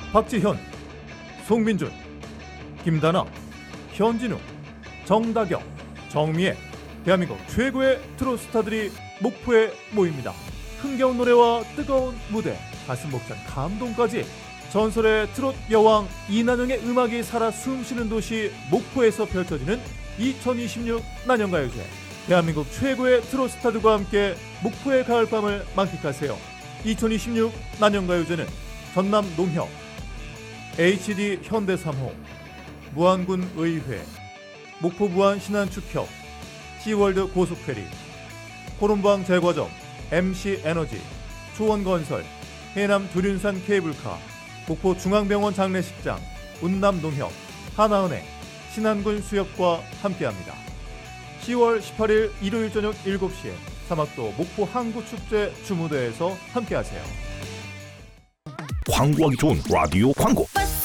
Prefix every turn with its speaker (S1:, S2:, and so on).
S1: 박지현, 송민준, 김다나, 현진우, 정다경, 정미애, 대한민국 최고의 트롯 스타들이 목포에 모입니다. 흥겨운 노래와 뜨거운 무대, 가슴 벅찬 감동까지 전설의 트롯 여왕 이난영의 음악이 살아 숨쉬는 도시 목포에서 펼쳐지는 2026 난영가요제. 대한민국 최고의 트롯 스타들과 함께 목포의 가을밤을 만끽하세요. 2026 난영가요제는 전남 농협, HD 현대3호, 무안군 의회, 목포 무안 신안축협, 시월드 고속페리, 호rum방 제과점, MC 에너지, 초원건설, 해남 두륜산 케이블카, 목포 중앙병원 장례식장, 운남농협, 하나은행, 신안군 수협과 함께합니다. 10월 18일 일요일 저녁 7시에 사막도 목포 항구축제 주무대에서 함께하세요.
S2: 광고하기 좋은 라디오 광고.